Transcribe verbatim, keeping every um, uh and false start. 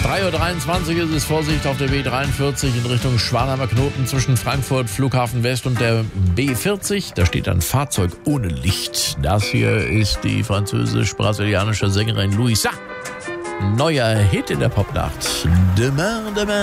drei Uhr dreiundzwanzig ist es. Vorsicht auf der B dreiundvierzig in Richtung Schwanheimer Knoten zwischen Frankfurt Flughafen West und der B vierzig. Da steht ein Fahrzeug ohne Licht. Das hier ist die französisch-brasilianische Sängerin Louisa. Neuer Hit in der Popnacht. Demain, demain.